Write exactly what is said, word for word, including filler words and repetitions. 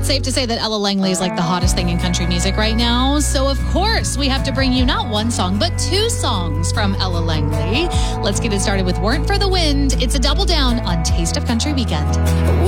Safe to say that Ella Langley is like the hottest thing in country music right now. So, of course, we have to bring you not one song, but two songs from Ella Langley. Let's get it started with Weren't for the Wind. It's a double down on Taste of Country Weekend.